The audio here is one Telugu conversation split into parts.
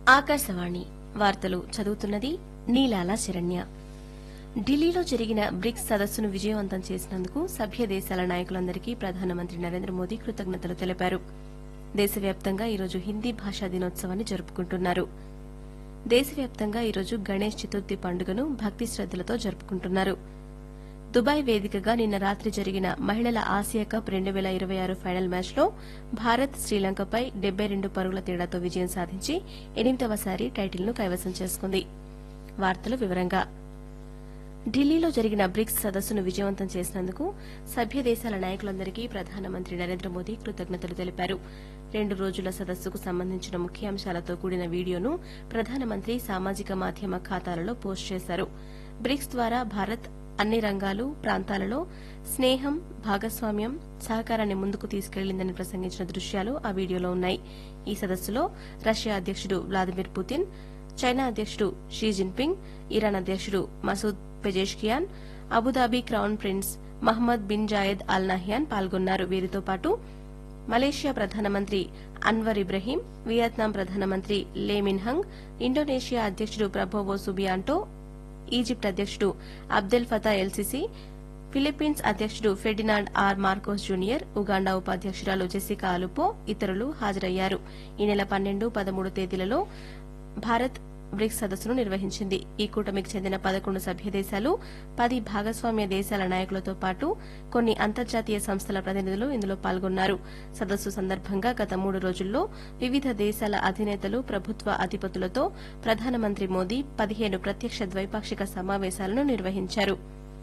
ఆకాశవాణి వార్తలు చదువుతున్నది నీలాల శరణ్య. ఢిల్లీలో జరిగిన బ్రిక్స్ సదస్సును విజయవంతం చేసినందుకు సభ్య దేశాల నాయకులందరికీ ప్రధానమంత్రి నరేంద్ర మోదీ కృతజ్ఞతలు తెలిపారు. దేశవ్యాప్తంగా ఈరోజు హిందీ భాషా దినోత్సవాన్ని జరుపుకుంటున్నారు. దేశవ్యాప్తంగా ఈరోజు గణేష్ చతుర్థి పండుగను భక్తి శ్రద్దలతో జరుపుకుంటున్నారు. దుబాయ్ వేదికగా నిన్న రాత్రి జరిగిన మహిళల ఆసియా కప్ 2026 ఫైనల్ మ్యాచ్లో భారత్ శ్రీలంకపై 72 పరుగుల తేడాతో విజయం సాధించి 8వసారి టైటిల్ను కైవసం చేసుకుంది. వార్తలు వివరంగా ఢిల్లీలో జరిగిన బ్రిక్స్ సదస్సును విజయవంతం చేసినందుకు సభ్య దేశాల నాయకులందరికీ ప్రధానమంత్రి నరేంద్ర మోదీ కృతజ్ఞతలు తెలిపారు. 2 రోజుల సదస్సుకు సంబంధించిన ముఖ్యాంశాలతో కూడిన వీడియోను ప్రధానమంత్రి సామాజిక మాధ్యమ ఖాతాలలో పోస్ట్ చేశారు. బ్రిక్స్ ద్వారా భారత్ అన్ని రంగాలు, ప్రాంతాలలో స్నేహం, భాగస్వామ్యం, సహకారాన్ని ముందుకు తీసుకెళ్లిందని ప్రసంగించిన దృశ్యాలు ఆ వీడియోలో ఉన్నాయి. ఈ సదస్సులో రష్యా అధ్యకుడు వ్లాదిమిర్ పుతిన్, చైనా అధ్యకుడు షీ జిన్పింగ్, ఇరాన్ అధ్యకుడు Masoud Pezeshkian, Abu Dhabi crown prince Mohammad bin Zayed Al Nahyan పాల్గొన్నారు. వీరితో పాటు మలేషియా ప్రధానమంత్రి అన్వర్ ఇబ్రహీం, వియత్నాం ప్రధానమంత్రి లే మిన్హంగ్, ఇండోనేషియా అధ్యకుడు ప్రబోవో సుబియాంటో, ఈజిప్ట్ అధ్యకుడు Abdel Fatah L CC, Philippines అధ్యకుడు Ferdinand are Marcos junior, Uganda ఉపాధ్యకురాలు Jessica అలుపో ఇతరులు హాజరయ్యారు. ఈ నెల 12, 13 తేదీలలో భారత్ బ్రిక్స్ సదస్సును నిర్వహించింది. ఈ కూటమికి చెందిన 11 సభ్య దేశాలు, 10 భాగస్వామ్య దేశాల నాయకులతో పాటు కొన్ని అంతర్జాతీయ సంస్థల ప్రతినిధులు ఇందులో పాల్గొన్నారు. సదస్సు సందర్భంగా గత 3 రోజుల్లో వివిధ దేశాల అధినేతలు, ప్రభుత్వ అధిపతులతో ప్రధానమంత్రి మోదీ 15 ప్రత్యక్ష ద్వైపాక్షిక సమావేశాలను నిర్వహించారు.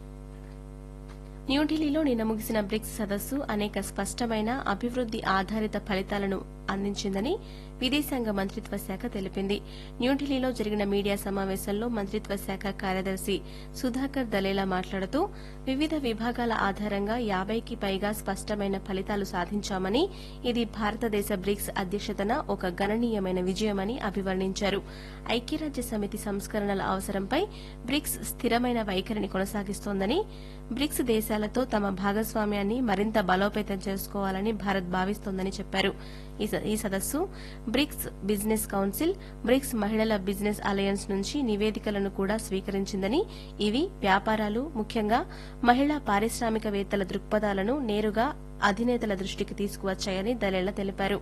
న్యూఢిల్లీలో నిన్న ముగిసిన బ్రిక్స్ సదస్సు అనేక స్పష్టమైన అభివృద్ది ఆధారిత ఫలితాలను అందించిందని విదేశాంగ మంత్రిత్వ శాఖ తెలిపింది. న్యూఢిల్లీలో జరిగిన మీడియా సమావేశంలో మంత్రిత్వ శాఖ కార్యదర్శి సుధాకర్ దలేలా మాట్లాడుతూ వివిధ విభాగాల ఆధారంగా 50కి పైగా స్పష్టమైన ఫలితాలు సాధించామని, ఇది భారతదేశ బ్రిక్స్ అధ్యక్షతన ఒక గణనీయమైన విజయమని అభివర్ణించారు. ఐక్యరాజ్య సమితి సంస్కరణల అవసరంపై బ్రిక్స్ స్థిరమైన వైఖరిని కొనసాగిస్తోందని, బ్రిక్స్ దేశాలతో తమ భాగస్వామ్యాన్ని మరింత బలోపేతం చేసుకోవాలని భారత్ భావిస్తోందని చెప్పారు. ఈ సదస్సు బ్రిక్స్ బిజినెస్ కౌన్సిల్, బ్రిక్స్ మహిళల బిజినెస్ అలయన్స్ నుంచి నివేదికలను కూడా స్వీకరించిందని, ఇవి వ్యాపారాలు, ముఖ్యంగా మహిళా పారిశ్రామికవేత్తల దృక్పథాలను నేరుగా అధినేతల దృష్టికి తీసుకువచ్చాయని దలేలా తెలిపారు.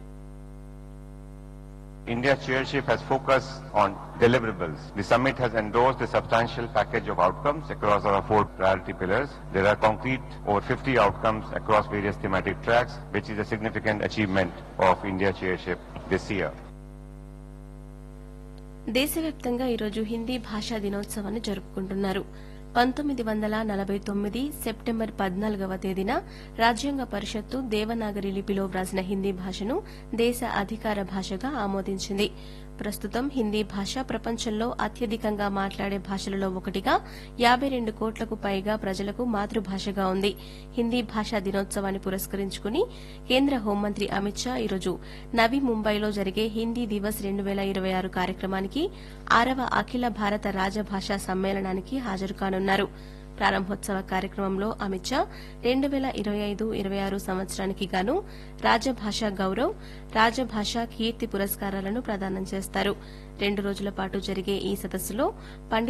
India's chairship has focused on deliverables. The summit has endorsed a substantial package of outcomes across our 4 priority pillars. There are concrete over 50 outcomes across various thematic tracks, which is a significant achievement of India's chairship this year. దేశవ్యాప్తంగా ఈరోజు హిందీ భాషా దినోత్సవాన్ని జరుపుకుంటున్నారు. 1949 సెప్టెంబర్ 14వ తేదీన రాజ్యాంగ పరిషత్తు దేవనాగరి లిపిలో వ్రాసిన హిందీ భాషను దేశ అధికార భాషగా ఆమోదించింది. ప్రస్తుతం హిందీ భాష ప్రపంచంలో అత్యధికంగా మాట్లాడే భాషలలో ఒకటిగా 52 కోట్లకు పైగా ప్రజలకు మాతృభాషగా ఉంది. హిందీ భాషా దినోత్సవాన్ని పురస్కరించుకుని కేంద్ర హోంమంత్రి అమిత్ షా ఈరోజు నవీ ముంబైలో జరిగే హిందీ దివస్ 2026 కార్యక్రమానికి 6వ అఖిల భారత రాజభాషా సమ్మేళనానికి హాజరు కానున్నారు. ప్రారంభోత్సవ కార్యక్రమంలో అమిత్ షా 2025-26 సంవత్సరానికి గాను రాజభాషా గౌరవ్, రాజభాషా కీర్తి పురస్కారాలను ప్రదానం చేస్తారు. 2 రోజుల పాటు జరిగే ఈ సదస్సులో